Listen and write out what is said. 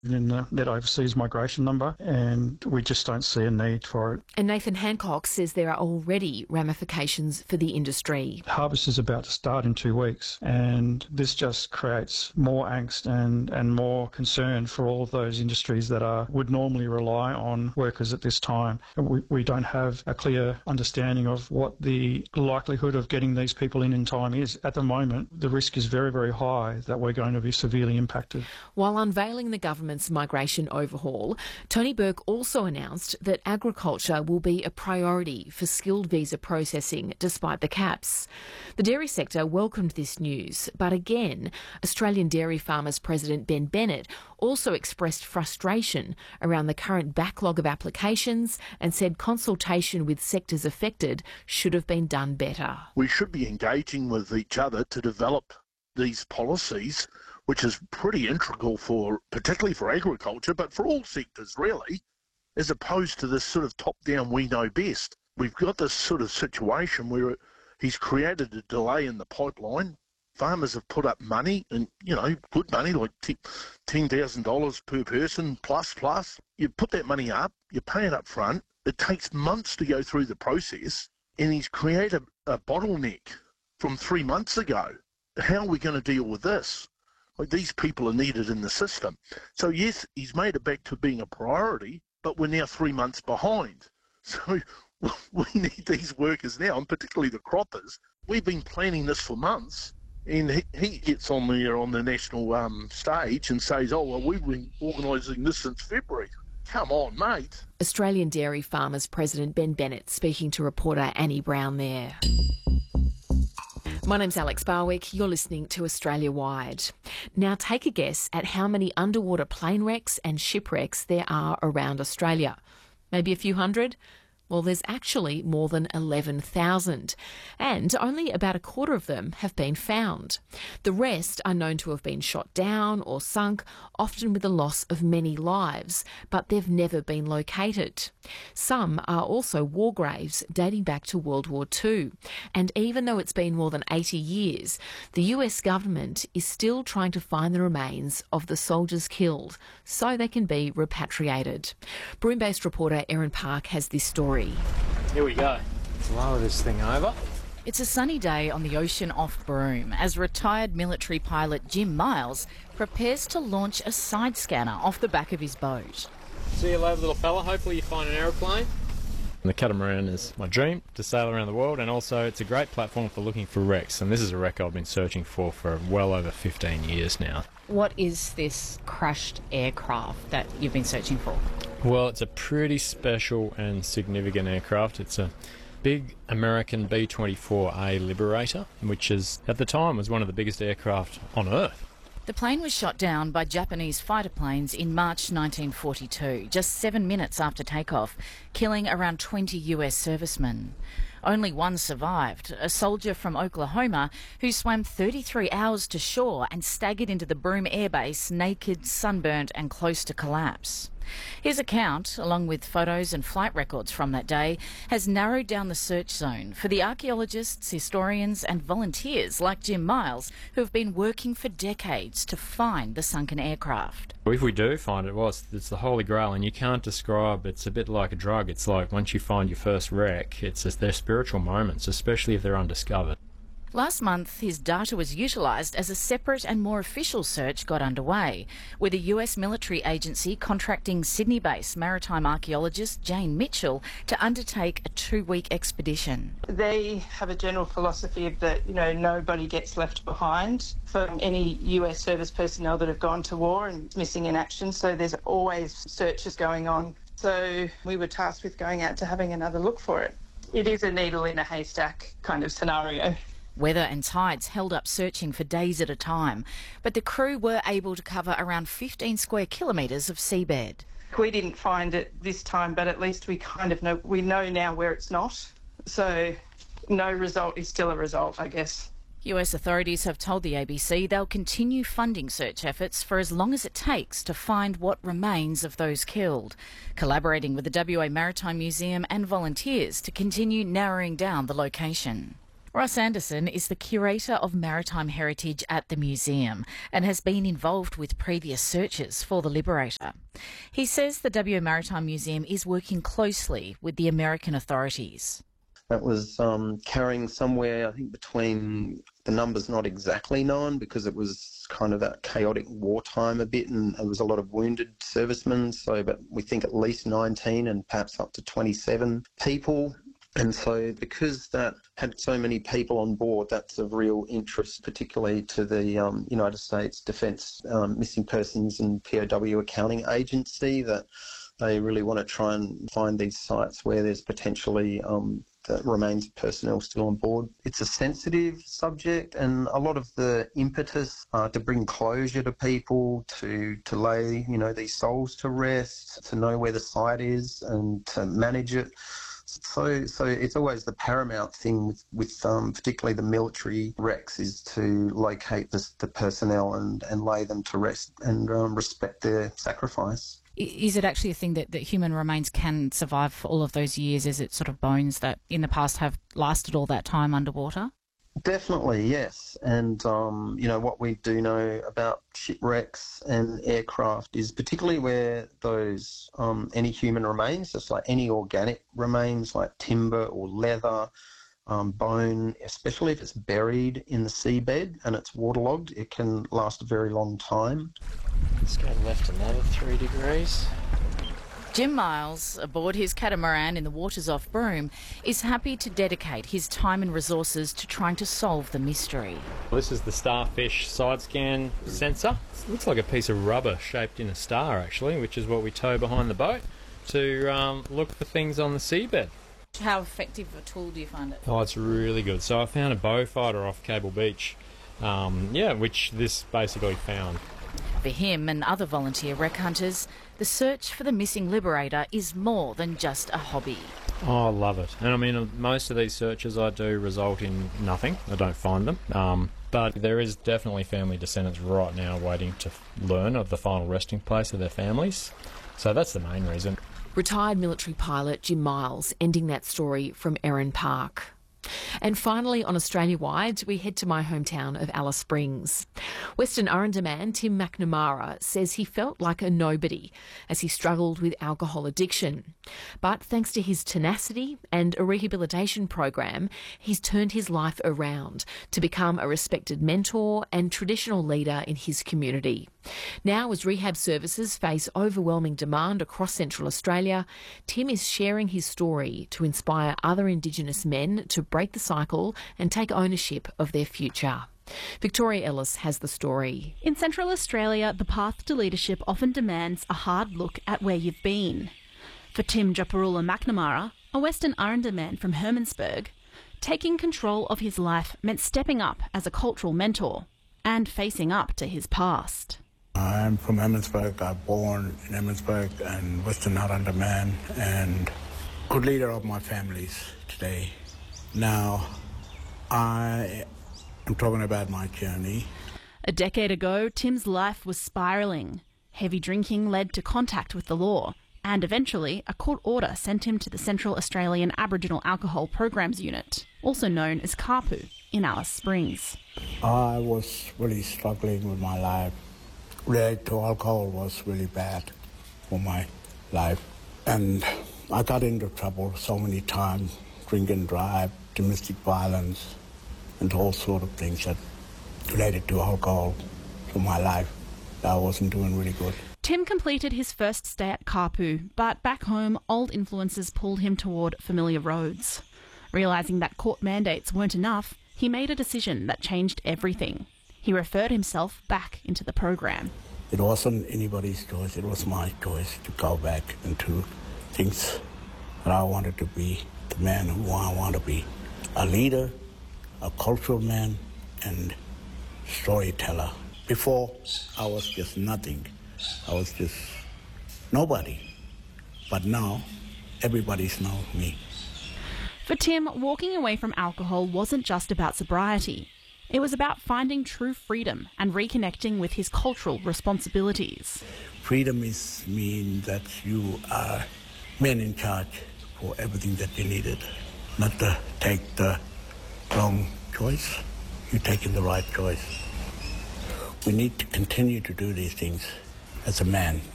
in the net overseas migration number, and we just don't see a need for it. And Nathan Hancock says there are already ramifications for the industry. Harvest is about to start in 2 weeks, and this just creates more angst and more concern for all of those industries that would normally rely on workers at this time. We don't have a clear understanding of what the likelihood of getting these people in time is. At the moment, the risk is very, very high that we're going to be severely impacted. While unveiling the government's migration overhaul, Tony Burke also announced that agriculture will be a priority for skilled visa processing despite the caps. The dairy sector welcomed this news, but again, Australian Dairy Farmers President Ben Bennett also expressed frustration around the current backlog of applications and said consultation with sectors affected should have been done better. We should be engaging with each other to develop these policies, which is pretty integral particularly for agriculture, but for all sectors really, as opposed to this sort of top-down we know best. We've got this sort of situation where he's created a delay in the pipeline. Farmers have put up money, and, good money, like $10,000 per person plus. You put that money up, you pay it up front, it takes months to go through the process, and he's created a bottleneck from 3 months ago. How are we going to deal with this? Like, these people are needed in the system. So yes, he's made it back to being a priority, but we're now 3 months behind. So we need these workers now, and particularly the croppers. We've been planning this for months, and he gets on there on the national stage and says, oh, well, we've been organising this since February. Come on, mate. Australian Dairy Farmers President Ben Bennett speaking to reporter Annie Brown there. My name's Alex Barwick. You're listening to Australia Wide. Now take a guess at how many underwater plane wrecks and shipwrecks there are around Australia. Maybe a few hundred? Well, there's actually more than 11,000, and only about a quarter of them have been found. The rest are known to have been shot down or sunk, often with the loss of many lives, but they've never been located. Some are also war graves dating back to World War II, and even though it's been more than 80 years, the US government is still trying to find the remains of the soldiers killed so they can be repatriated. Broome-based reporter Erin Park has this story. Here we go. Let's lower this thing over. It's a sunny day on the ocean off Broome as retired military pilot Jim Miles prepares to launch a side scanner off the back of his boat. See you later, little fella. Hopefully you find an aeroplane. The catamaran is my dream, to sail around the world, and also it's a great platform for looking for wrecks, and this is a wreck I've been searching for well over 15 years now. What is this crashed aircraft that you've been searching for? Well, it's a pretty special and significant aircraft. It's a big American B-24A Liberator, which at the time was one of the biggest aircraft on Earth. The plane was shot down by Japanese fighter planes in March 1942, just 7 minutes after takeoff, killing around 20 US servicemen. Only one survived, a soldier from Oklahoma who swam 33 hours to shore and staggered into the Broome Air Base naked, sunburnt and close to collapse. His account, along with photos and flight records from that day, has narrowed down the search zone for the archaeologists, historians and volunteers like Jim Miles who have been working for decades to find the sunken aircraft. If we do find it, it's the Holy Grail, and you can't describe. It's a bit like a drug. It's like once you find your first wreck, they're spiritual moments, especially if they're undiscovered. Last month, his data was utilised as a separate and more official search got underway, with a US military agency contracting Sydney-based maritime archaeologist Jane Mitchell to undertake a 2-week expedition. They have a general philosophy of that, nobody gets left behind from any US service personnel that have gone to war and missing in action, so there's always searches going on. So we were tasked with going out to having another look for it. It is a needle in a haystack kind of scenario. Weather and tides held up searching for days at a time, but the crew were able to cover around 15 square kilometres of seabed. We didn't find it this time, but at least we kind of know, we know now where it's not. So no result is still a result, I guess. US authorities have told the ABC they'll continue funding search efforts for as long as it takes to find what remains of those killed, collaborating with the WA Maritime Museum and volunteers to continue narrowing down the location. Ross Anderson is the Curator of Maritime Heritage at the museum and has been involved with previous searches for the Liberator. He says the WA Maritime Museum is working closely with the American authorities. That was carrying somewhere, I think, between, the numbers not exactly known because it was kind of that chaotic wartime a bit, and there was a lot of wounded servicemen, but we think at least 19 and perhaps up to 27 people. And so because that had so many people on board, that's of real interest, particularly to the United States Defence Missing Persons and POW Accounting Agency, that they really want to try and find these sites where there's potentially the remains of personnel still on board. It's a sensitive subject, and a lot of the impetus to bring closure to people, to lay these souls to rest, to know where the site is and to manage it. So it's always the paramount thing with particularly the military wrecks is to locate the personnel and lay them to rest and respect their sacrifice. Is it actually a thing that human remains can survive for all of those years? Is it sort of bones that in the past have lasted all that time underwater? Definitely, yes. And, what we do know about shipwrecks and aircraft is particularly where those, any human remains, just like any organic remains like timber or leather, bone, especially if it's buried in the seabed and it's waterlogged, it can last a very long time. Let's go left another 3 degrees. Jim Miles, aboard his catamaran in the waters off Broome, is happy to dedicate his time and resources to trying to solve the mystery. This is the starfish side scan sensor. It looks like a piece of rubber shaped in a star, actually, which is what we tow behind the boat to look for things on the seabed. How effective a tool do you find it? Oh, it's really good. So I found a bow fighter off Cable Beach, which this basically found. For him and other volunteer wreck hunters, the search for the missing Liberator is more than just a hobby. Oh, I love it. And I mean, most of these searches I do result in nothing. I don't find them. But there is definitely family descendants right now waiting to learn of the final resting place of their families. So that's the main reason. Retired military pilot Jim Miles ending that story from Erin Park. And finally, on Australia-wide, we head to my hometown of Alice Springs. Western Arrernte man Tim McNamara says he felt like a nobody as he struggled with alcohol addiction. But thanks to his tenacity and a rehabilitation program, he's turned his life around to become a respected mentor and traditional leader in his community. Now, as rehab services face overwhelming demand across Central Australia, Tim is sharing his story to inspire other Indigenous men to break the cycle and take ownership of their future. Victoria Ellis has the story. In Central Australia, the path to leadership often demands a hard look at where you've been. For Tim Japarula McNamara, a Western Arrernte man from Hermannsburg, taking control of his life meant stepping up as a cultural mentor and facing up to his past. I'm from Hermannsburg. I was born in Hermannsburg and Western Arrernte man and good leader of my families today. Now, I am talking about my journey. A decade ago, Tim's life was spiralling. Heavy drinking led to contact with the law, and eventually a court order sent him to the Central Australian Aboriginal Alcohol Programs Unit, also known as CARPU, in Alice Springs. I was really struggling with my life. Related to alcohol was really bad for my life. And I got into trouble so many times, drink and drive, domestic violence, and all sort of things that related to alcohol for my life. I wasn't doing really good. Tim completed his first stay at CARPU, but back home, old influences pulled him toward familiar roads. Realising that court mandates weren't enough, he made a decision that changed everything. He referred himself back into the program. It wasn't anybody's choice, it was my choice to go back into things that I wanted to be, the man who I want to be. A leader, a cultural man, and storyteller. Before, I was just nothing. I was just nobody. But now, everybody's known me. For Tim, walking away from alcohol wasn't just about sobriety. It was about finding true freedom and reconnecting with his cultural responsibilities. Freedom means that you are man in charge for everything that you needed, not to take the wrong choice, you're taking the right choice. We need to continue to do these things as a man.